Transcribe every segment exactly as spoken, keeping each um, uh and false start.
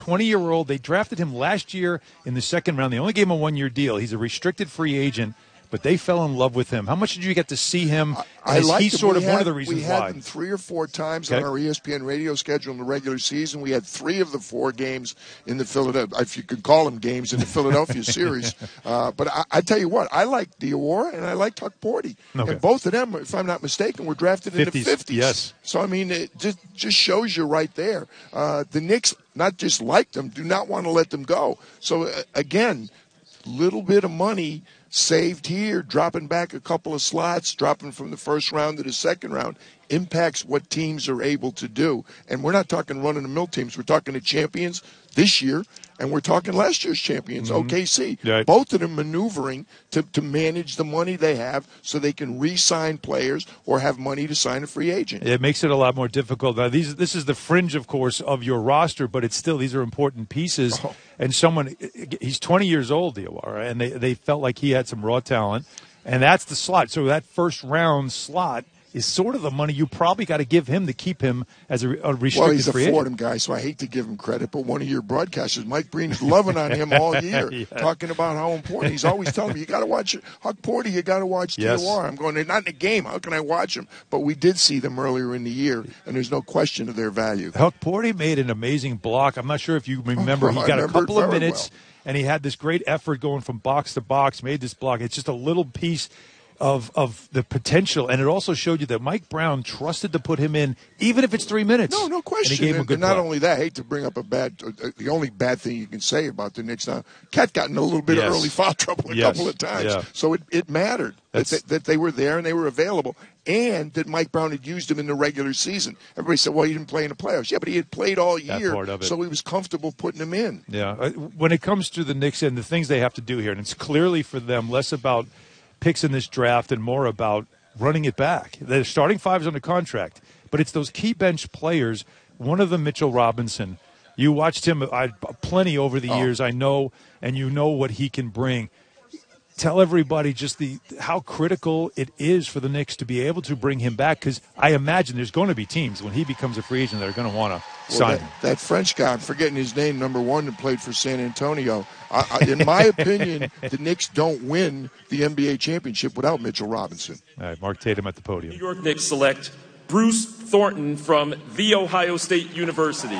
twenty-year-old. They drafted him last year in the second round. They only gave him a one-year deal. He's a restricted free agent, but they fell in love with him. How much did you get to see him? I, I like he's him. sort we of had, one of the reasons we had why. them three or four times Okay. on our E S P N radio schedule in the regular season. We had three of the four games in the Philadelphia, if you could call them games, in the Philadelphia series. Uh, but I, I tell you what, I like Diawara and I like Tuckporty. Okay. And both of them, if I'm not mistaken, were drafted in fifties, the fifties. yes. So, I mean, it just, just shows you right there. Uh, the Knicks not just like them, do not want to let them go. So, uh, again, little bit of money saved here, dropping back a couple of slots, dropping from the first round to the second round, impacts what teams are able to do. And we're not talking run-of-the-mill teams. We're talking to champions this year, and we're talking last year's champions, mm-hmm. O K C. Right. Both of them maneuvering to, to manage the money they have so they can re-sign players or have money to sign a free agent. It makes it a lot more difficult. Now, these, this is the fringe, of course, of your roster, but it's still, these are important pieces. Oh. And someone, he's twenty years old, Diawara, and they, they felt like he had some raw talent, and that's the slot. So that first round slot is sort of the money you probably got to give him to keep him as a, a restricted well, he's a free agent. Fordham guy, so I hate to give him credit, but one of your broadcasters, Mike Breen's loving on him all year, yeah. talking about how important. He's always telling me, you got to watch Huck Porty, you got to watch Yes. Diawara. I'm going, they're not in the game. How can I watch them? But we did see them earlier in the year, and there's no question of their value. Huck Porty made an amazing block. I'm not sure if you remember. Oh, he I got a remember couple of very minutes, well. and he had this great effort going from box to box, made this block. It's just a little piece of of the potential, and it also showed you that Mike Brown trusted to put him in, even if it's three minutes. No, no question. And he gave him a and, good and not block. only that, I hate to bring up a bad, uh, the only bad thing you can say about the Knicks now, Cat got in a little bit Yes. of early foul trouble a Yes. couple of times. Yeah. So it, it mattered that That's- they, that they were there and they were available, and that Mike Brown had used him in the regular season. Everybody said, well, he didn't play in the playoffs. Yeah, but he had played all That year, part of it. so he was comfortable putting him in. Yeah. Uh, When it comes to the Knicks and the things they have to do here, and it's clearly for them less about picks in this draft and more about running it back. The starting five is under contract, but it's those key bench players. One of them, Mitchell Robinson. You watched him I, plenty over the Oh. years, I know, and you know what he can bring. Tell everybody just the how critical it is for the Knicks to be able to bring him back, because I imagine there's going to be teams when he becomes a free agent that are going to want to Well, sign that, him. that French guy, I'm forgetting his name, number one, that played for San Antonio. I, I, in my opinion, the Knicks don't win the N B A championship without Mitchell Robinson. All right, Mark Tatum at the podium. New York Knicks select Bruce Thornton from The Ohio State University.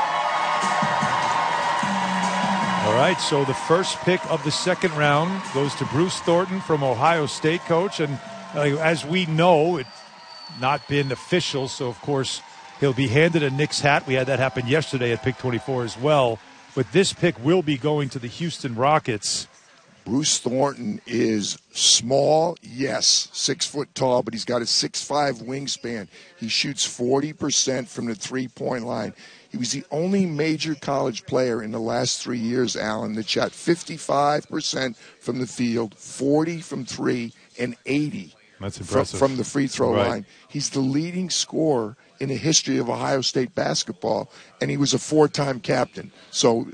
All right, so the first pick of the second round goes to Bruce Thornton from Ohio State, coach. And uh, as we know, it's not been official, so of course he'll be handed a Knicks hat. We had that happen yesterday at pick twenty-four as well. But this pick will be going to the Houston Rockets. Bruce Thornton is small, yes, six foot tall, but he's got a six five wingspan. He shoots forty percent from the three-point line. He was the only major college player in the last three years, Allen, that shot fifty-five percent from the field, forty from three, and eighty That's from, impressive. from the free throw Right. line. He's the leading scorer in the history of Ohio State basketball, and he was a four-time captain. So,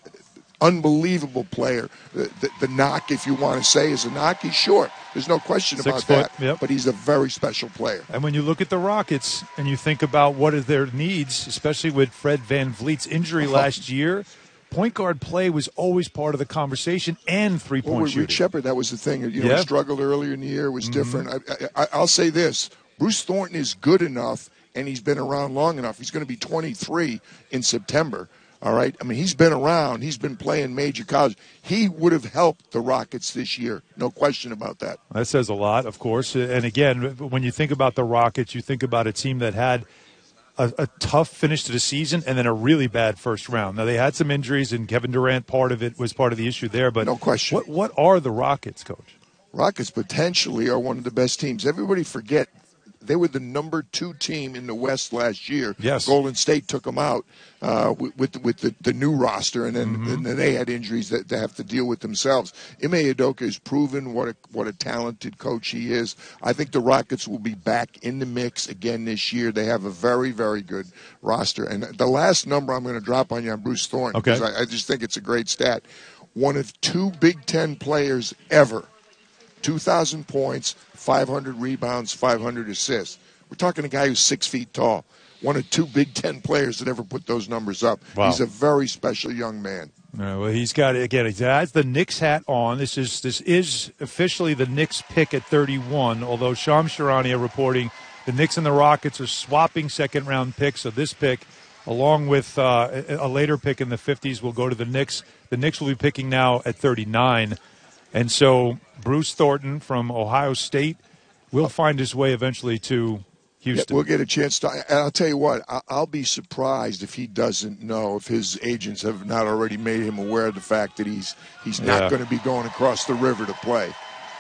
unbelievable player. The, the, the knock, if you want to say, is a knock. He's short. There's no question Six about foot, that. yep. But he's a very special player. And when you look at the Rockets and you think about what are their needs, especially with Fred VanVleet's injury last year, point guard play was always part of the conversation, and three-point Well, with shooting. Rick Shepard, that was the thing. You know, Yeah. he struggled earlier in the year. It was Mhm. different. I, I, I'll say this. Bruce Thornton is good enough, and he's been around long enough. He's going to be twenty-three in September. All right? I mean, he's been around. He's been playing major college. He would have helped the Rockets this year. No question about that. That says a lot, of course. And again, when you think about the Rockets, you think about a team that had a, a tough finish to the season and then a really bad first round. Now, they had some injuries, and Kevin Durant, part of it was part of the issue there. But no question. What, what are the Rockets, Coach? Rockets potentially are one of the best teams. Everybody forget they were the number two team in the West last year. Yes. Golden State took them out uh, with with, with the, the new roster, and then, Mm-hmm. and then they had injuries that they have to deal with themselves. Ime Udoka has proven what a what a talented coach he is. I think the Rockets will be back in the mix again this year. They have a very, very good roster. And the last number I'm going to drop on you on Bruce Thornton, Okay. because I, I just think it's a great stat. One of two Big Ten players ever, two thousand points, five hundred rebounds, five hundred assists. We're talking a guy who's six feet tall. one of two Big Ten players that ever put those numbers up. Wow. He's a very special young man. Uh, well, he's got again. He has the Knicks hat on. This is this is officially the Knicks pick at thirty-one. Although Shams Charania reporting the Knicks and the Rockets are swapping second round picks. So this pick, along with uh, a later pick in the fifties, will go to the Knicks. The Knicks will be picking now at thirty-nine, and so Bruce Thornton from Ohio State will find his way eventually to Houston. Yeah, we'll get a chance to. And I'll tell you what, I'll be surprised if he doesn't know, if his agents have not already made him aware of the fact that he's he's not Yeah. going to be going across the river to play.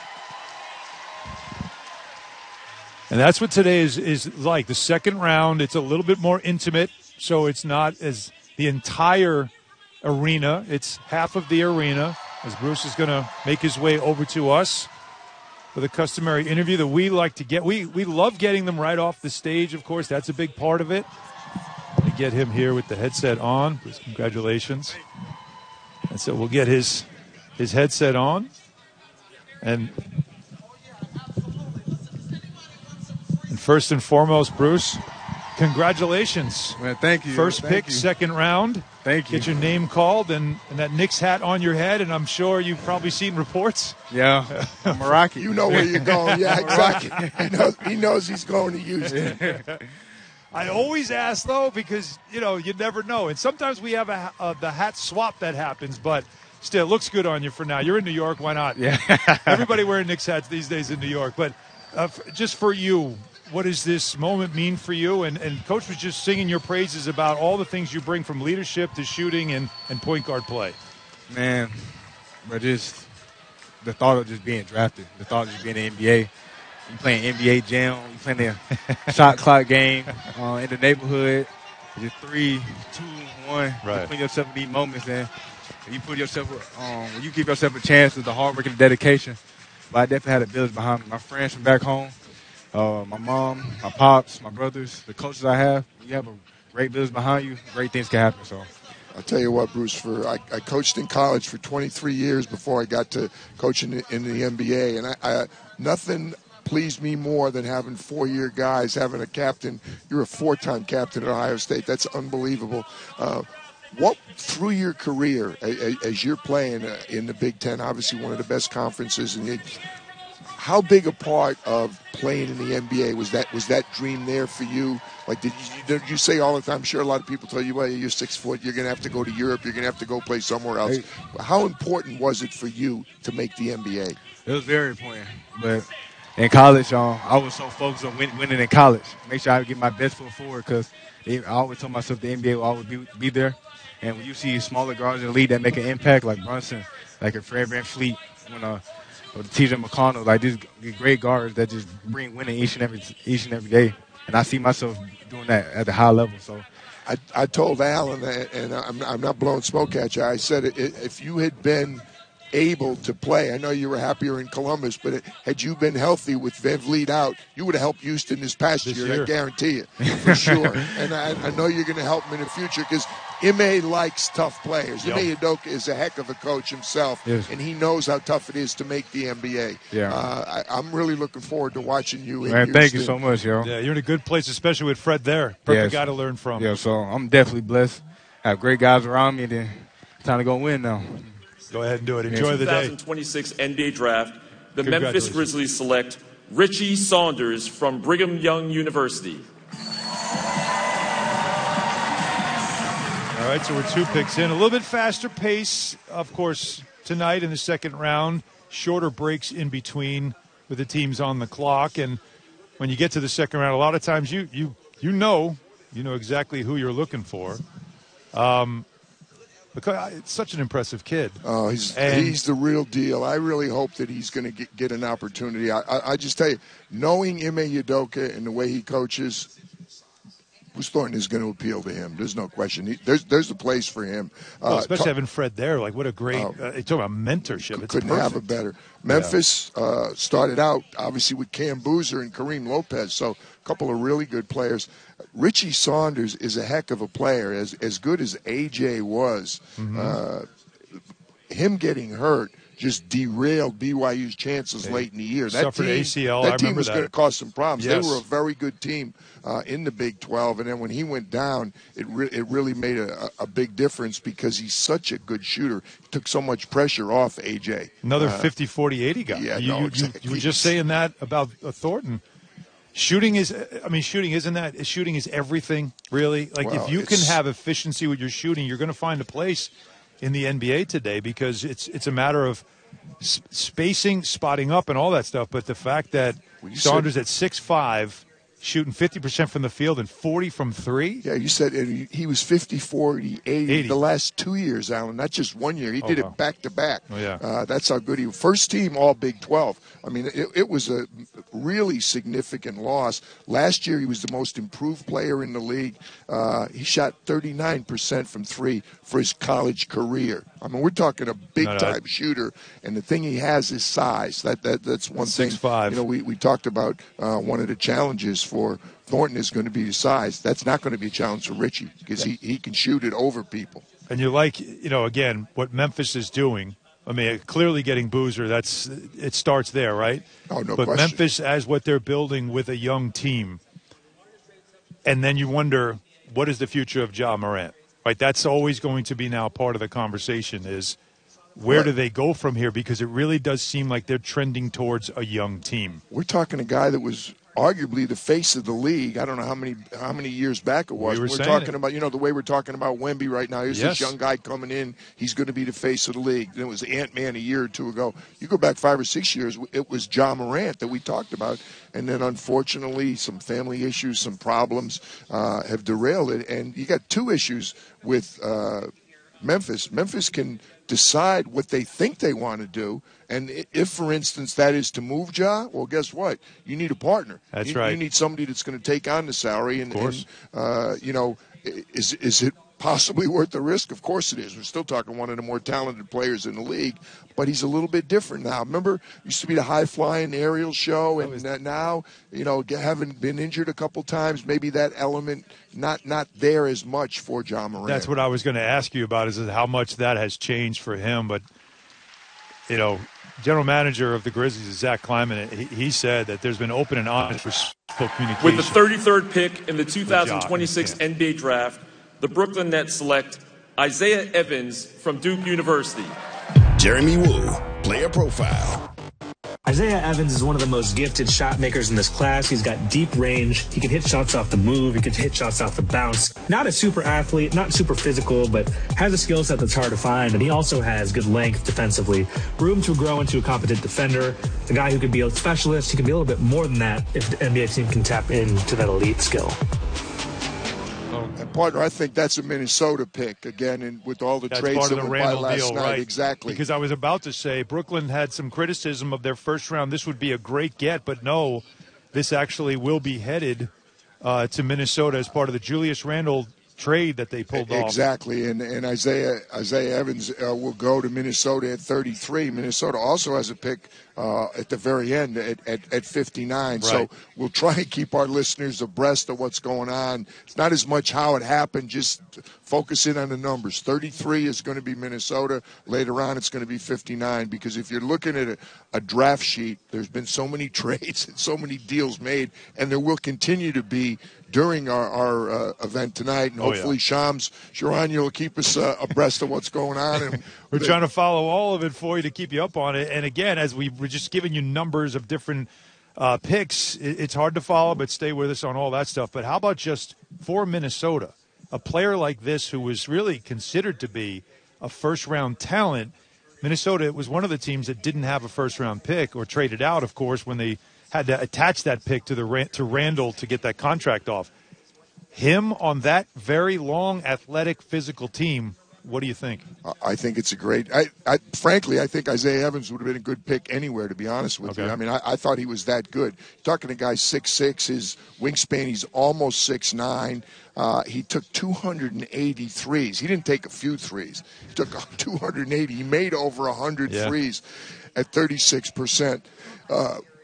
And that's what today is, is like. The second round, it's a little bit more intimate, so it's not as the entire arena. It's half of the arena, as Bruce is going to make his way over to us for the customary interview that we like to get. We we love getting them right off the stage, of course. That's a big part of it. We get him here with the headset on. Bruce, congratulations. And so we'll get his his headset on. And, and first and foremost, Bruce, congratulations. Man, thank you. First Thank pick, you. second round. Thank you. Get your name called and, and that Knicks hat on your head, and I'm sure you've probably seen reports. Yeah, I'm a Rocky. You know where you're going. Yeah, exactly. He knows, he knows he's going to Houston. I always ask, though, because, you know, you never know. And sometimes we have a, uh, the hat swap that happens, but still, it looks good on you for now. You're in New York. Why not? Yeah. Everybody wearing Knicks hats these days in New York. But uh, f- just for you, what does this moment mean for you? And, and Coach was just singing your praises about all the things you bring from leadership to shooting and, and point guard play. Man, but just the thought of just being drafted, the thought of just being in the N B A. You playing N B A Jam, you playing the shot clock game uh, in the neighborhood. Just three, two, one. Right. You put yourself in these moments, and you put yourself, um, when you give yourself a chance with the hard work and dedication. But I definitely had the village behind me. My friends from back home, uh, my mom, my pops, my brothers, the coaches I have. You have a great village behind you, great things can happen. So. I'll tell you what, Bruce, for I, I coached in college for twenty-three years before I got to coaching in, in the N B A, and I, I nothing pleased me more than having four-year guys, having a captain. You're a four-time captain at Ohio State. That's unbelievable. Uh, what, through your career, as, as you're playing in the Big Ten, obviously one of the best conferences, and you, how big a part of playing in the N B A was that? Was that dream there for you? Like, did you, did you say all the time? I'm sure a lot of people tell you, well, you're six foot, you're going to have to go to Europe, you're going to have to go play somewhere else. How important was it for you to make the N B A? It was very important. But in college, um, I was so focused on win- winning in college. Make sure I get my best foot forward because I always told myself the N B A will always be, be there. And when you see smaller guards in the league that make an impact, like Brunson, like a Fred VanVleet, when uh, or T J McConnell, like these great guards that just bring winning each and every each and every day. And I see myself doing that at the high level. So, I, I told Alan, and I'm, I'm not blowing smoke at you, I said if you had been able to play, I know you were happier in Columbus, but had you been healthy with Van Vliet out, you would have helped Houston this past This year, year. I guarantee it, for sure. And I, I know you're going to help him in the future because Ime likes tough players. Yep. Ime Udoka is a heck of a coach himself, Yes. and he knows how tough it is to make the N B A. Yeah. Uh, I, I'm really looking forward to watching you in man, thank you Houston. so much, yo. Yeah, you're in a good place, especially with Fred there. Perfect Yes. guy to learn from. Yeah, so I'm definitely blessed. I have great guys around me, and then time to go win now. Go ahead and do it. Enjoy the day. twenty twenty-six N B A Draft, the Memphis Congratulations. Grizzlies select Richie Saunders from Brigham Young University. All right, so we're two picks in. A little bit faster pace, of course, tonight in the second round. Shorter breaks in between with the teams on the clock. And when you get to the second round, a lot of times you you you know, you know exactly who you're looking for. Um, because it's such an impressive kid. Oh, he's And- he's the real deal. I really hope that he's going to get, get an opportunity. I, I, I just tell you, knowing Ime Udoka and the way he coaches, Bruce Thornton is going to appeal to him. There's no question. He, there's there's a place for him. Well, Uh, especially ta- having Fred there. Like, what a great Oh. uh, – talk about mentorship. It's couldn't perfect. have it better. Memphis uh, started out, obviously, with Cam Boozer and Kareem Lopez, so a couple of really good players. Richie Saunders is a heck of a player. As as good as A J was, Mm-hmm. uh, him getting hurt just derailed B Y U's chances They late in the year. That suffered team, A C L. that I team remember was that. going to cause some problems. Yes. They were a very good team uh, in the Big twelve, and then when he went down, it re- it really made a, a big difference because he's such a good shooter. He took so much pressure off A J. Another uh, fifty, forty, eighty guy. Yeah, you, no, you, exactly. you, you were just saying that about uh, Thornton. Shooting is, I mean, shooting isn't that, shooting is everything, really. Like, Well, if you can it's- have efficiency with your shooting, you're going to find a place in the N B A today because it's it's a matter of s- spacing, spotting up, and all that stuff. But the fact that When you Saunders said- at six five, shooting fifty percent from the field and forty from three. Yeah, you said and he- he was fifty, forty, eighty, eighty. the last two years, Alan, not just one year. He Oh, did wow. it back to back. Oh, yeah. Uh, that's how good he was. First team All Big twelve. I mean, it, it was a really significant loss. Last year, he was the most improved player in the league. Uh, he shot thirty-nine percent from three for his college career. I mean, we're talking a big-time No, no. shooter, and the thing he has is size. That that That's one thing. six five. You know, we, we talked about uh, one of the challenges for Thornton is going to be his size. That's not going to be a challenge for Richie because he, he can shoot it over people. And you like, you know, again, what Memphis is doing. I mean, clearly getting Boozer, that's it starts there, right? Oh, no but question. Memphis, as what they're building with a young team, and then you wonder, what is the future of Ja Morant? Right, that's always going to be now part of the conversation is where Right. do they go from here? Because it really does seem like they're trending towards a young team. We're talking a guy that was arguably the face of the league. I don't know how many how many years back it was. We were we're saying talking it. about, you know, the way we're talking about Wemby right now. Here's Yes. this young guy coming in. He's going to be the face of the league. Then it was Ant-Man a year or two ago. You go back five or six years, it was Ja Morant that we talked about. And then, unfortunately, some family issues, some problems uh, have derailed it. And you got two issues with uh, Memphis. Memphis can decide what they think they want to do. And i- if, for instance, that is to move Ja, well, guess what? You need a partner. That's you, right. You need somebody that's going to take on the salary. And, Of course. and uh, you know, i- is is it possibly worth the risk? Of course it is. We're still talking one of the more talented players in the league, but he's a little bit different now. Remember, used to be the high-flying aerial show, and that now, you know, g- having been injured a couple times, maybe that element not not there as much for Ja Morant. That's what I was going to ask you about is how much that has changed for him. But, you know, general manager of the Grizzlies is Zach Kleiman. He, he said that there's been open and honest respectful communication. With the thirty-third pick in the two thousand Ja. twenty-six N B A draft, the Brooklyn Nets select Isaiah Evans from Duke University. Jeremy Woo, player profile. Isaiah Evans is one of the most gifted shot makers in this class. He's got deep range. He can hit shots off the move. He can hit shots off the bounce. Not a super athlete, not super physical, but has a skill set that's hard to find. And he also has good length defensively. Room to grow into a competent defender. A guy who could be a specialist. He can be a little bit more than that if the N B A team can tap into that elite skill. And partner, I think that's a Minnesota pick again, and with all the That's trades part that of the went by Randall last deal, night, right? exactly. Because I was about to say Brooklyn had some criticism of their first round. This would be a great get, but no, this actually will be headed uh, to Minnesota as part of the Julius Randle trade that they pulled off. Exactly, and and Isaiah Isaiah Evans uh, will go to Minnesota at thirty-three. Minnesota also has a pick uh, at the very end at, at, at fifty-nine. So Right. we'll try and keep our listeners abreast of what's going on. It's not as much how it happened, just focus in on the numbers. thirty-three is going to be Minnesota. Later on, it's going to be fifty-nine, because if you're looking at a, a draft sheet, there's been so many trades and so many deals made, and there will continue to be during our, our uh, event tonight, and Oh, yeah. hopefully Shams Sharon, you'll keep us uh, abreast of what's going on. And We're trying to follow all of it for you to keep you up on it. And again, as we were just giving you numbers of different uh, picks, it, it's hard to follow, but stay with us on all that stuff. But how about just for Minnesota, a player like this who was really considered to be a first-round talent? Minnesota was one of the teams that didn't have a first-round pick, or traded out, of course, when they had to attach that pick to the Ran- to Randall to get that contract off. Him on that very long, athletic, physical team, what do you think? I think it's a great. I, I frankly, I think Isaiah Evans would have been a good pick anywhere. To be honest with Okay. you, I mean, I, I thought he was that good. You're talking to a guy six six, his wingspan, he's almost six nine. Uh, he took two hundred eighty threes. He didn't take a few threes. He took two hundred eighty. He made over one hundred Yeah. threes at thirty-six percent. Uh,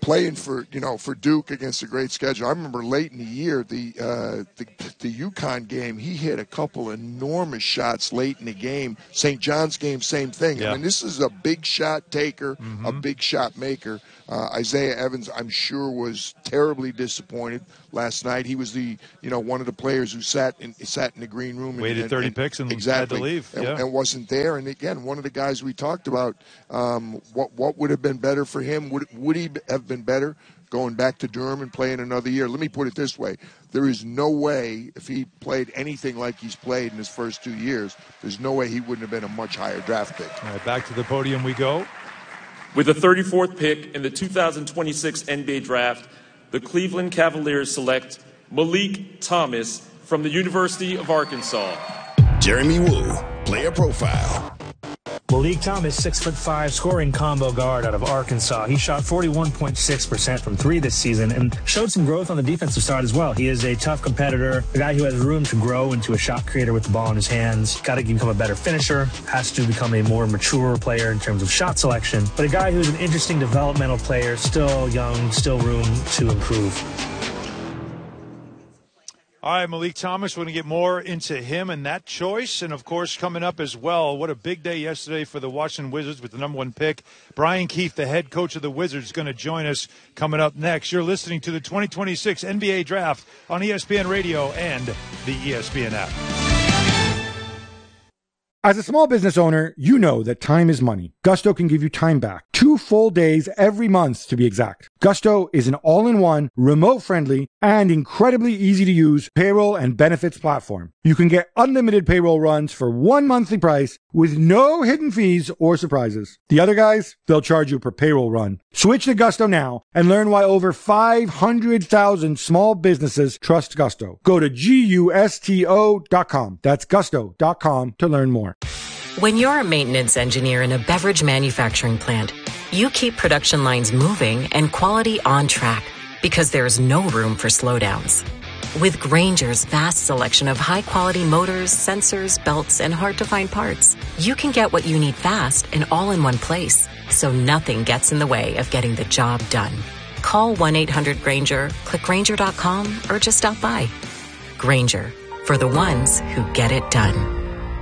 playing for, you know, for Duke against a great schedule. I remember late in the year, the uh, the, the UConn game, he hit a couple enormous shots late in the game. Saint John's game, same thing. Yeah. I mean, this is a big shot taker, mm-hmm. a big shot maker. Uh, Isaiah Evans, I'm sure, was terribly disappointed last night. He was the, you know, one of the players who sat in sat in the green room, and, waited thirty and, picks and exactly, had to leave, and, yeah. and wasn't there. And again, one of the guys we talked about, um, what what would have been better for him? Would would he have been better going back to Durham and playing another year? Let me put it this way: there is no way, if he played anything like he's played in his first two years, there's no way he wouldn't have been a much higher draft pick. All right, back to the podium we go. With the thirty-fourth pick in the two thousand twenty-six N B A Draft, the Cleveland Cavaliers select Malik Thomas from the University of Arkansas. Jeremy Woo, player profile. Malik Thomas, six foot five, scoring combo guard out of Arkansas. He shot forty-one point six percent from three this season and showed some growth on the defensive side as well. He is a tough competitor, a guy who has room to grow into a shot creator with the ball in his hands. Got to become a better finisher, has to become a more mature player in terms of shot selection, but a guy who's an interesting developmental player, still young, still room to improve. All right, Malik Thomas, we're going to get more into him and that choice. And, of course, coming up as well, what a big day yesterday for the Washington Wizards with the number one pick. Brian Keefe, the head coach of the Wizards, is going to join us coming up next. You're listening to the twenty twenty-six N B A Draft on E S P N Radio and the E S P N app. As a small business owner, you know that time is money. Gusto can give you time back. Two full days every month, to be exact. Gusto is an all-in-one, remote-friendly, and incredibly easy-to-use payroll and benefits platform. You can get unlimited payroll runs for one monthly price with no hidden fees or surprises. The other guys, they'll charge you per payroll run. Switch to Gusto now and learn why over five hundred thousand small businesses trust Gusto. Go to gusto dot com. That's gusto dot com to learn more. When you're a maintenance engineer in a beverage manufacturing plant, you keep production lines moving and quality on track because there's no room for slowdowns. With Grainger's vast selection of high-quality motors, sensors, belts, and hard-to-find parts, you can get what you need fast and all in one place, so nothing gets in the way of getting the job done. Call one eight hundred Grainger, click Grainger dot com, or just stop by. Grainger, for the ones who get it done.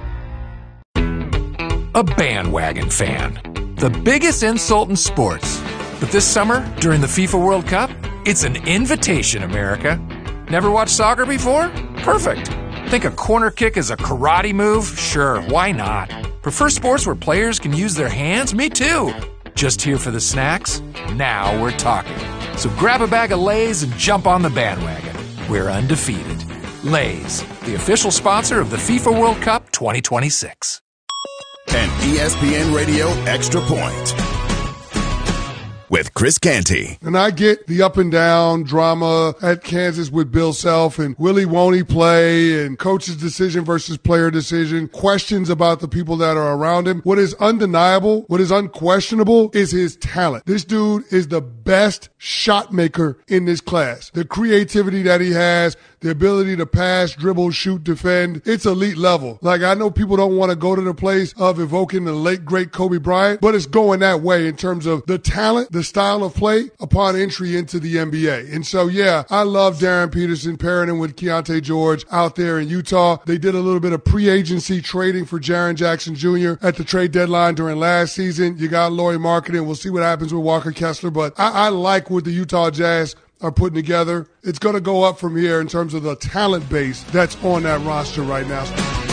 A bandwagon fan. The biggest insult in sports. But this summer, during the FIFA World Cup, it's an invitation, America. Never watched soccer before? Perfect. Think a corner kick is a karate move? Sure, why not? Prefer sports where players can use their hands? Me too. Just here for the snacks? Now we're talking. So grab a bag of Lay's and jump on the bandwagon. We're undefeated. Lay's, the official sponsor of the FIFA World Cup twenty twenty-six. An E S P N Radio Extra Point with Chris Canty. And I get the up and down drama at Kansas with Bill Self and Willie won't he play and coach's decision versus player decision, questions about the people that are around him. What is undeniable, what is unquestionable is his talent. This dude is the best shot maker in this class. The creativity that he has, the ability to pass, dribble, shoot, defend, it's elite level. Like, I know people don't want to go to the place of evoking the late, great Kobe Bryant, but it's going that way in terms of the talent, the style of play upon entry into the N B A. And so, yeah, I love Darren Peterson pairing him with Keontae George out there in Utah. They did a little bit of pre-agency trading for Jaren Jackson Junior at the trade deadline during last season. You got Lauri Markkanen. We'll see what happens with Walker Kessler, but I, I like what the Utah Jazz are putting together. It's going to go up from here in terms of the talent base that's on that roster right now.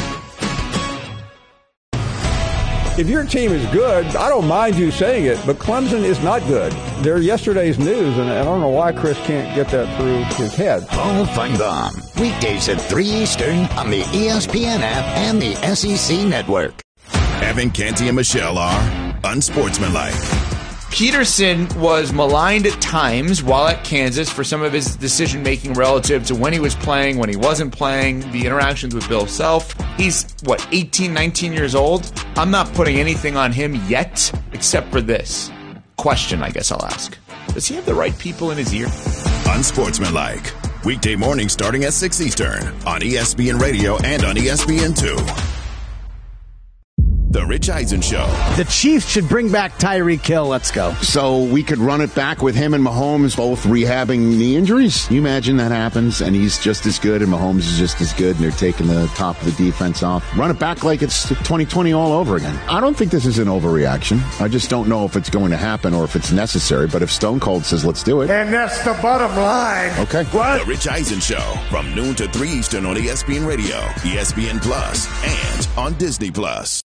If your team is good, I don't mind you saying it, but Clemson is not good. They're yesterday's news, and I don't know why Chris can't get that through his head. Paul Feinbaum, weekdays at three Eastern on the E S P N app and the S E C Network. Evan Canty and Michelle are unsportsmanlike. Peterson was maligned at times while at Kansas for some of his decision-making relative to when he was playing, when he wasn't playing, the interactions with Bill Self. He's, what, eighteen, nineteen years old? I'm not putting anything on him yet, except for this question, I guess I'll ask. Does he have the right people in his ear? Unsportsmanlike. Weekday morning starting at six Eastern on E S P N Radio and on E S P N two. The Rich Eisen Show. The Chiefs should bring back Tyreek Hill. Let's go. So we could run it back with him and Mahomes both rehabbing knee injuries. Can you imagine that happens and he's just as good and Mahomes is just as good and they're taking the top of the defense off? Run it back like it's twenty twenty all over again. I don't think this is an overreaction. I just don't know if it's going to happen or if it's necessary. But if Stone Cold says let's do it. And that's the bottom line. Okay. What? The Rich Eisen Show from noon to three Eastern on E S P N Radio, E S P N Plus, and on Disney Plus.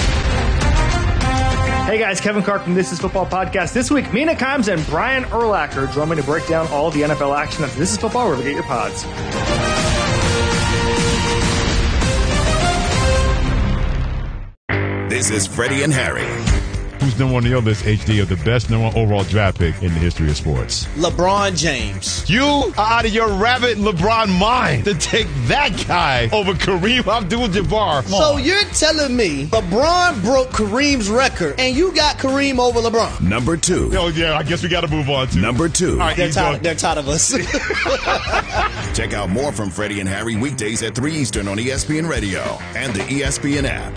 Hey guys, Kevin Clark from This Is Football Podcast. This week, Mina Kimes and Brian Urlacher join me to break down all the N F L action of This Is Football, wherever you get your pods. This is Freddie and Harry. Who's number one on the other list, H D, of the best number one overall draft pick in the history of sports? LeBron James. You are out of your rabbit LeBron mind to take that guy over Kareem Abdul-Jabbar. So you're telling me LeBron broke Kareem's record, and you got Kareem over LeBron? Number two. Oh, yeah, I guess we got to move on to. Number two. All right, they're, tired, they're tired of us. Check out more from Freddie and Harry weekdays at three Eastern on E S P N Radio and the E S P N app.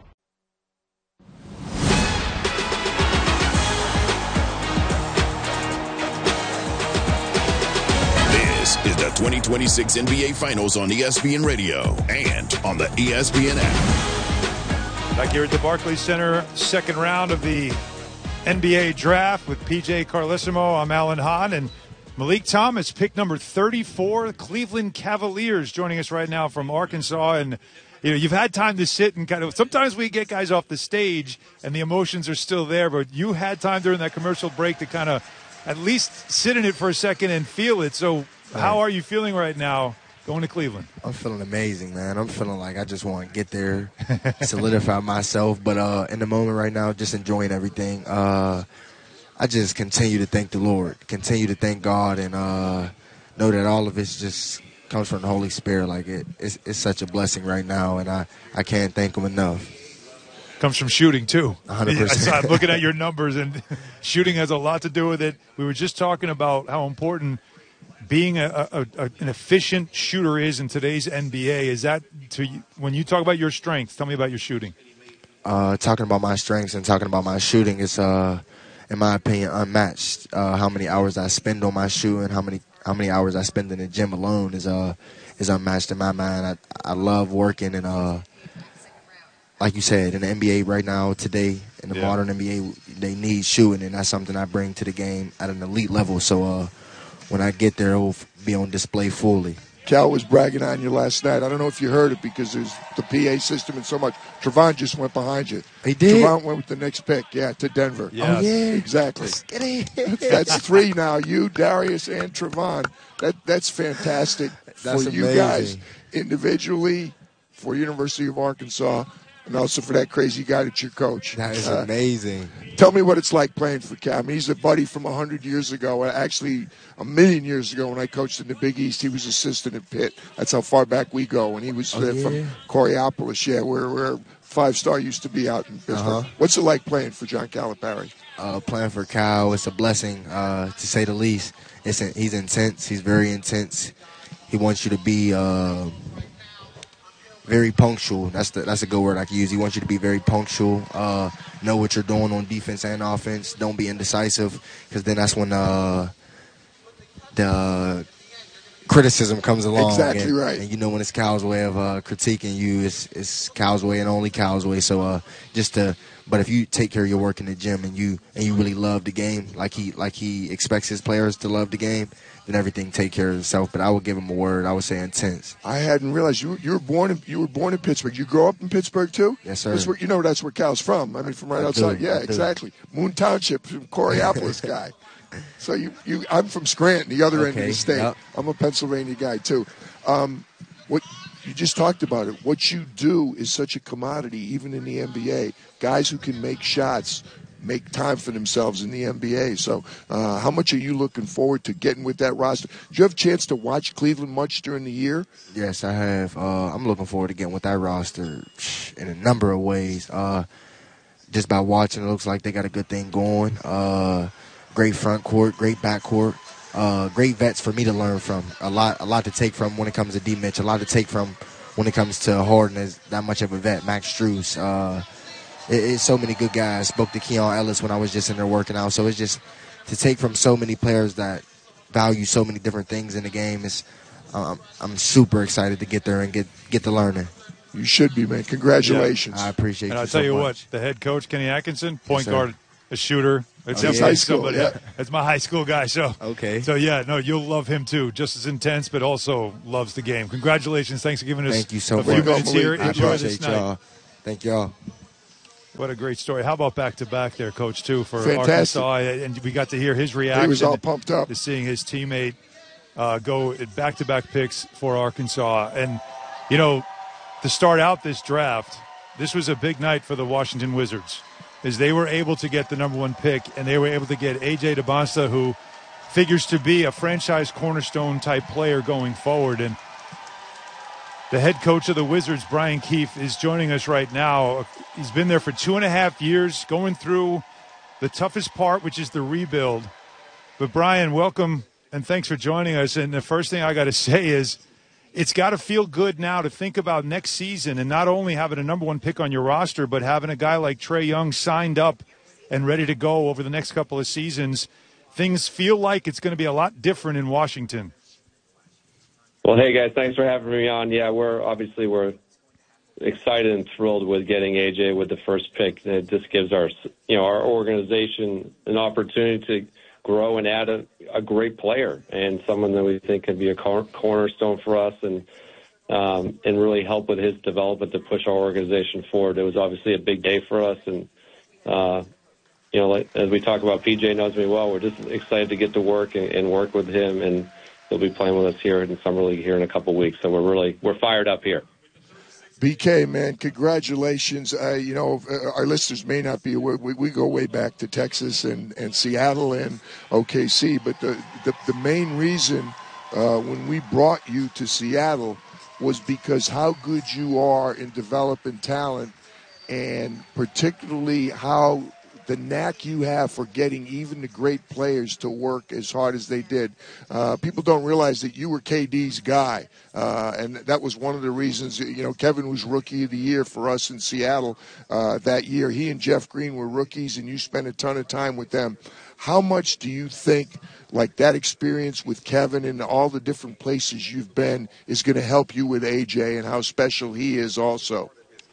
Is the twenty twenty-six N B A Finals on E S P N Radio and on the E S P N app. Back here at the Barclays Center, second round of the N B A draft with P J Carlesimo. I'm Alan Hahn, and Malik Thomas, pick number thirty-four, Cleveland Cavaliers, joining us right now from Arkansas. And you know, you've had time to sit and kind of, sometimes we get guys off the stage and the emotions are still there, but you had time during that commercial break to kind of at least sit in it for a second and feel it. So how are you feeling right now going to Cleveland? I'm feeling amazing, man. I'm feeling like I just want to get there, solidify myself. But uh, in the moment right now, just enjoying everything. Uh, I just continue to thank the Lord, continue to thank God, and uh, know that all of it just comes from the Holy Spirit. Like it, it's, it's such a blessing right now, and I, I can't thank Him enough. Comes from shooting, too. one hundred percent. I'm looking at your numbers, and shooting has a lot to do with it. We were just talking about how important being a, a, a, an efficient shooter is in today's N B A. Is that, to when you talk about your strengths, tell me about your shooting. Uh, talking about my strengths and talking about my shooting is, uh, in my opinion, unmatched. Uh, how many hours I spend on my shooting, how many how many hours I spend in the gym alone is uh is unmatched in my mind. I I love working, and uh, like you said, in the N B A right now, today, in the yeah. modern N B A, they need shooting, and that's something I bring to the game at an elite level. So uh, when I get there, it will be on display fully. Cal was bragging on you last night. I don't know if you heard it because there's the P A system and so much. Trevon just went behind you. He did? Trevon went with the next pick, yeah, to Denver. Yes. Oh, yeah. Exactly. That's three now. You, Darius, and Trevon. That, that's fantastic that's for amazing. you guys individually, for University of Arkansas, and also for that crazy guy that's your coach. That is uh, amazing. Tell me what it's like playing for Cal. I mean, he's a buddy from one hundred years ago. Actually, a million years ago when I coached in the Big East, he was assistant at Pitt. That's how far back we go. And he was oh, uh, yeah. from Coriopolis, yeah, where, where Five Star used to be out in Pittsburgh. Uh-huh. What's it like playing for John Calipari? Uh, playing for Cal, it's a blessing, uh, to say the least. It's a, he's intense. He's very intense. He wants you to be uh, very punctual. That's the that's a good word I can use. He wants you to be very punctual. Uh, know what you're doing on defense and offense. Don't be indecisive, because then that's when uh, the criticism comes along. Exactly and, right. And you know when it's Cal's way of uh, critiquing you, it's, it's Cal's way and only Cal's way. So uh, just to, but if you take care of your work in the gym and you and you really love the game, like he like he expects his players to love the game, then everything take care of itself. But I would give him a word. I would say intense. I hadn't realized you you were born in you were born in Pittsburgh. You grew up in Pittsburgh too? Yes, sir. That's where, you know that's where Cal's from. I mean, from right I outside. do. Yeah, I do. exactly. Moon Township, from Coriopolis guy. So you, you I'm from Scranton, the other Okay, end of the state. yep. I'm a Pennsylvania guy too. Um, what you just talked about it. What you do is such a commodity, even in the N B A. Guys who can make shots make time for themselves in the N B A. So uh, how much are you looking forward to getting with that roster? Do you have a chance to watch Cleveland much during the year? Yes, I have. Uh, I'm looking forward to getting with that roster in a number of ways. Uh, just by watching, it looks like they got a good thing going. Uh, great front court, great back court. Uh, great vets for me to learn from. A lot, a lot to take from when it comes to D. Mitch. A lot to take from when it comes to Harden as that much of a vet. Max Strus. Uh, it, it's so many good guys. Spoke to Keon Ellis when I was just in there working out. So it's just to take from so many players that value so many different things in the game. Is um, I'm super excited to get there and get get to learning. You should be, man. Congratulations. Yeah, I appreciate and you I'll tell so you much. what, the head coach, Kenny Atkinson, point Yes, guard, a shooter. It's Oh, definitely yeah. High school, somebody. yeah. That's my high school guy. So okay. So yeah, no, you'll love him too. Just as intense, but also loves the game. Congratulations! Thanks for giving us Thank you so a much. few minutes here. I Enjoy appreciate this night. y'all. Thank y'all. What a great story. How about back to back there, Coach, too, for Fantastic. Arkansas? And we got to hear his reaction. He was all pumped up. To seeing his teammate uh, go back to back picks for Arkansas. And, you know, to start out this draft, this was a big night for the Washington Wizards, as they were able to get the number one pick, and they were able to get A J DeBonsta, who figures to be a franchise cornerstone type player going forward. And the head coach of the Wizards, Brian Keefe, is joining us right now. He's been there for two and a half years, going through the toughest part, which is the rebuild. But, Brian, welcome, and thanks for joining us. And the first thing I got to say is it's got to feel good now to think about next season and not only having a number one pick on your roster, but having a guy like Trae Young signed up and ready to go over the next couple of seasons. Things feel like it's going to be a lot different in Washington. Well, hey, guys, thanks for having me on. Yeah, we're obviously we're excited and thrilled with getting A J with the first pick. And it just gives our, you know, our organization an opportunity to grow and add a, a great player and someone that we think could be a cor- cornerstone for us and um, and really help with his development to push our organization forward. It was obviously a big day for us, and uh, you know, like, as we talk about, P J knows me well. We're just excited to get to work and, and work with him, and he'll be playing with us here in Summer League here in a couple of weeks. So we're really we're fired up here. B K, man, congratulations. Uh, you know, our listeners may not be aware. We, we go way back to Texas and, and Seattle and O K C, but the, the, the main reason uh, when we brought you to Seattle was because how good you are in developing talent, and particularly how the knack you have for getting even the great players to work as hard as they did. Uh, people don't realize that you were K D's guy, uh, and that was one of the reasons. You know, Kevin was Rookie of the Year for us in Seattle uh, that year. He and Jeff Green were rookies, and you spent a ton of time with them. How much do you think, like, that experience with Kevin and all the different places you've been is going to help you with A J and how special he is also?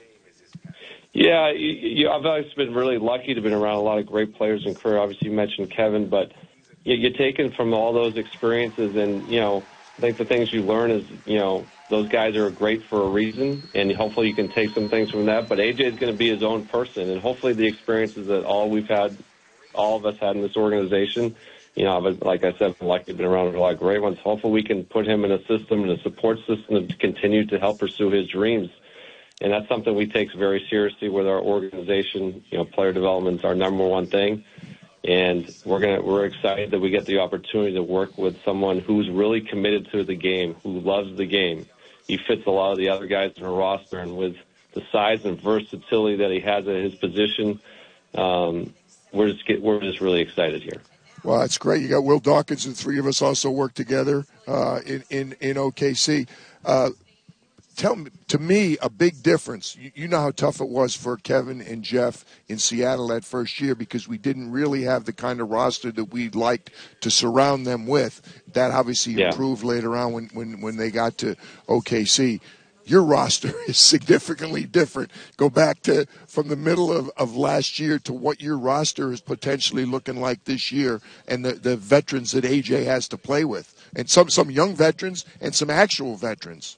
Yeah, you, you, I've always been really lucky to have been around a lot of great players in career. Obviously, you mentioned Kevin, but you, you're taken from all those experiences, and, you know, I think the things you learn is, you know, those guys are great for a reason, and hopefully you can take some things from that. But A J is going to be his own person, and hopefully the experiences that all we've had, all of us had in this organization, you know, I've, like I said, I've been lucky to have been around a lot of great ones. Hopefully we can put him in a system and a support system to continue to help pursue his dreams. And that's something we take very seriously with our organization. You know, player development is our number one thing. And we're gonna we're excited that we get the opportunity to work with someone who's really committed to the game, who loves the game. He fits a lot of the other guys in our roster, and with the size and versatility that he has at his position, um, we're just get, we're just really excited here. Well, that's great. You got Will Dawkins, and three of us also work together uh, in, in in O K C. Uh, Tell me, to me, a big difference. You, you know how tough it was for Kevin and Jeff in Seattle that first year because we didn't really have the kind of roster that we'd like to surround them with. That obviously yeah. improved later on when, when, when they got to O K C. Your roster is significantly different. Go back to from the middle of, of last year to what your roster is potentially looking like this year, and the, the veterans that A J has to play with, and some, some young veterans and some actual veterans.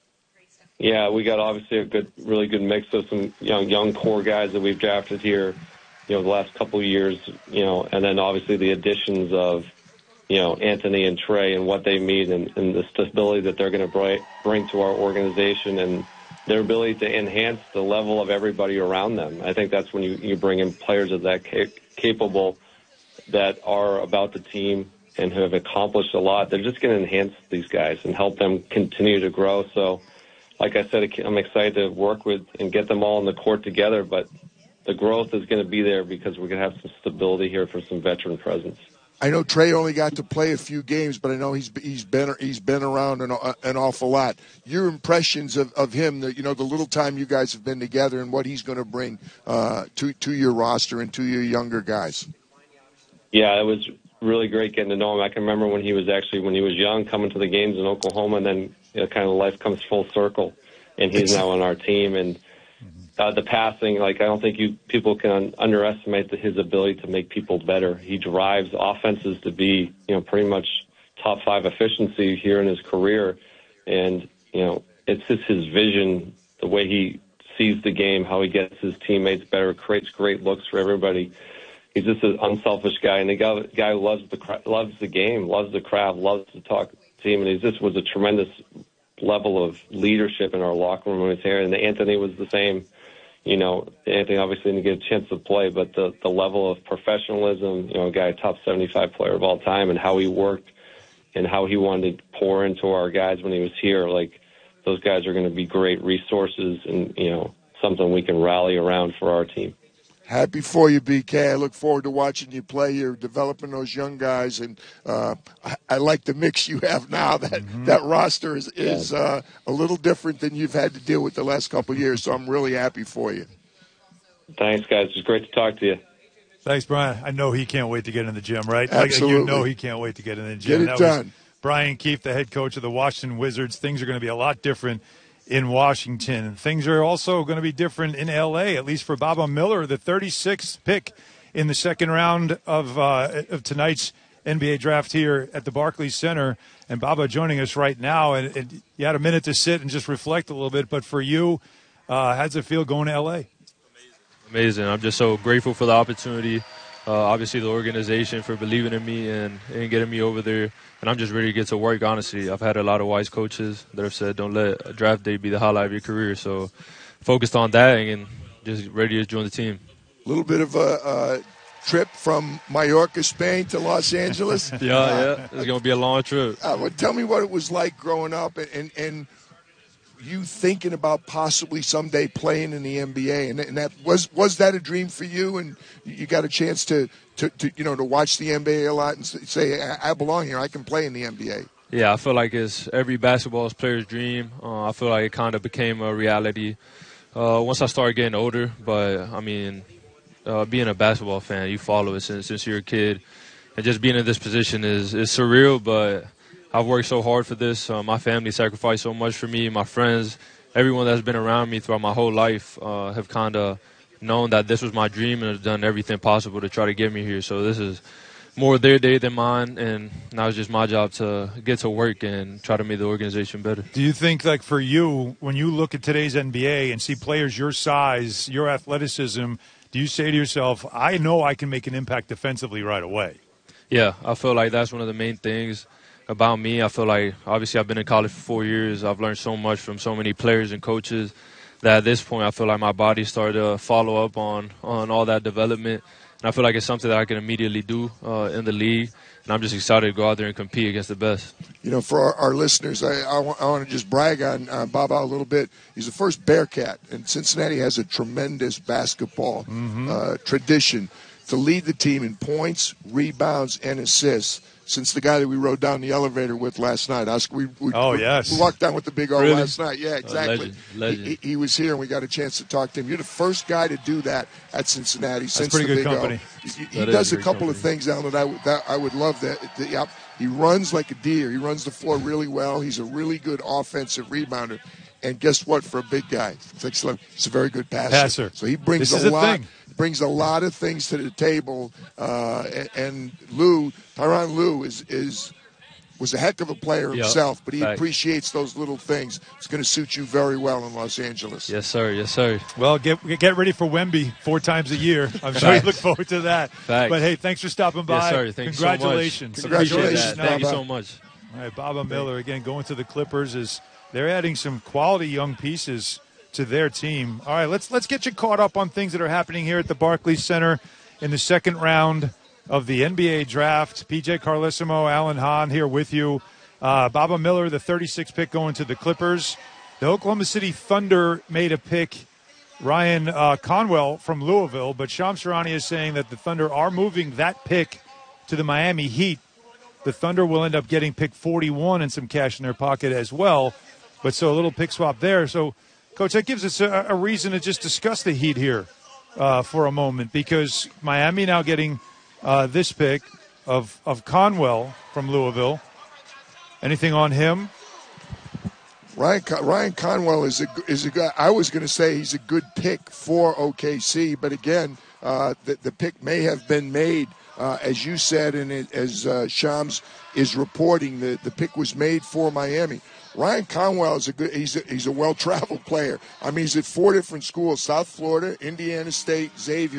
Yeah, we got obviously a good, really good mix of some young, young core guys that we've drafted here, you know, the last couple of years, you know, and then obviously the additions of, you know, Anthony and Trae and what they mean and, and the stability that they're going to bring to our organization and their ability to enhance the level of everybody around them. I think that's when you, you bring in players of that cap- capable that are about the team and who have accomplished a lot. They're just going to enhance these guys and help them continue to grow. So, like I said, I'm excited to work with and get them all on the court together, but the growth is going to be there because we're going to have some stability here for some veteran presence. I know Trey only got to play a few games, but I know he's he's been he's been around an, an awful lot. Your impressions of, of him, the, you know, the little time you guys have been together, and what he's going to bring uh, to to your roster and to your younger guys. Yeah, it was really great getting to know him. I can remember when he was actually when he was young, coming to the games in Oklahoma, and then you know, kind of life comes full circle, and he's now on our team. And uh, the passing, like I don't think you people can underestimate the, his ability to make people better. He drives offenses to be, you know, pretty much top five efficiency here in his career, and you know, it's just his vision, the way he sees the game, how he gets his teammates better, creates great looks for everybody. He's just an unselfish guy, and the guy, guy who loves the loves the game, loves the craft, loves to talk team, and he just was a tremendous level of leadership in our locker room when he was here. And Anthony was the same. You know, Anthony obviously didn't get a chance to play, but the, the level of professionalism, you know, a guy, top seventy-five player of all time, and how he worked and how he wanted to pour into our guys when he was here, like those guys are going to be great resources and, you know, something we can rally around for our team. Happy for you, B K. I look forward to watching you play. You're developing those young guys, and uh, I, I like the mix you have now. That mm-hmm. that roster is, is uh, a little different than you've had to deal with the last couple of years, so I'm really happy for you. Thanks, guys. It's great to talk to you. Thanks, Brian. I know he can't wait to get in the gym, right? Absolutely. Like, you know he can't wait to get in the gym. Get it that done. Was Brian Keefe, the head coach of the Washington Wizards. Things are going to be a lot different in Washington. Things are also going to be different in L A, at least for Baba Miller, the thirty-sixth pick in the second round of uh, of tonight's N B A draft here at the Barclays Center. And Baba joining us right now, and, and you had a minute to sit and just reflect a little bit. But for you, uh, how does it feel going to L A? Amazing. I'm just so grateful for the opportunity. Uh, obviously, the organization for believing in me and, and getting me over there. And I'm just ready to get to work, honestly. I've had a lot of wise coaches that have said, don't let a draft day be the highlight of your career. So focused on that and just ready to join the team. A little bit of a, a trip from Mallorca, Spain to Los Angeles. yeah, uh, yeah. It's going to be a long trip. Uh, well, tell me what it was like growing up and, and, and you thinking about possibly someday playing in the N B A. And, and that was was that a dream for you? And you got a chance to, to, to you know to watch the N B A a lot and say, I, I belong here. I can play in the N B A. Yeah, I feel like it's every basketball player's dream. Uh, I feel like it kind of became a reality uh, once I started getting older. But, I mean, uh, being a basketball fan, you follow it since, since you're a kid. And just being in this position is, is surreal, but I've worked so hard for this. Uh, my family sacrificed so much for me. My friends, everyone that's been around me throughout my whole life uh, have kind of known that this was my dream and have done everything possible to try to get me here. So this is more their day than mine, and now it's just my job to get to work and try to make the organization better. Do you think, like, for you, when you look at today's N B A and see players your size, your athleticism, do you say to yourself, I know I can make an impact defensively right away? Yeah, I feel like that's one of the main things about me. I feel like, obviously, I've been in college for four years. I've learned so much from so many players and coaches that at this point I feel like my body started to follow up on, on all that development. And I feel like it's something that I can immediately do uh, in the league. And I'm just excited to go out there and compete against the best. You know, for our, our listeners, I, I, want, I want to just brag on uh, Baba a little bit. He's the first Bearcat, and Cincinnati has a tremendous basketball mm-hmm. uh, tradition to lead the team in points, rebounds, and assists. Since the guy that we rode down the elevator with last night, Oscar, we, we, oh, we, yes. we walked down with the Big O really? last night. Yeah, exactly. Uh, legend, legend. He, he was here, and we got a chance to talk to him. You're the first guy to do that at Cincinnati That's since pretty the good Big company. O. He, he does a couple company. of things down that I, that I would love. That, that yep. He runs like a deer. He runs the floor really well. He's a really good offensive rebounder. And guess what? For a big guy, six eleven, he's a very good passer. passer. So he brings this a is lot. A thing. Brings a lot of things to the table. Uh, and, and Lou, Tyronn Lue is is. was a heck of a player himself, yep. but he Thanks. appreciates those little things. It's going to suit you very well in Los Angeles. Yes, sir. Yes, sir. Well, get get ready for Wemby four times a year. I'm sure you look forward to that. Thanks. But, hey, thanks for stopping by. Yes, sir. Thank Congratulations. You so much. Congratulations. Thank you so much. All right, Baba Miller, again, going to the Clippers. is They're adding some quality young pieces to their team. All right, let's let's get you caught up on things that are happening here at the Barclays Center in the second round of the N B A draft. P J Carlesimo, Alan Hahn here with you. Uh, Baba Miller, the thirty-sixth pick, going to the Clippers. The Oklahoma City Thunder made a pick, Ryan uh, Conwell from Louisville, but Shams Charania is saying that the Thunder are moving that pick to the Miami Heat. The Thunder will end up getting pick forty-one and some cash in their pocket as well. But so a little pick swap there. So, Coach, that gives us a, a reason to just discuss the Heat here uh, for a moment, because Miami now getting uh, this pick of, of Conwell from Louisville. Anything on him? Ryan Ryan Conwell is a is a guy. I was going to say he's a good pick for O K C, but again, uh, the the pick may have been made, uh, as you said, and it, as uh, Shams is reporting, the the pick was made for Miami. Ryan Conwell is a good. He's a, he's a well traveled player. I mean, he's at four different schools: South Florida, Indiana State, Xavier.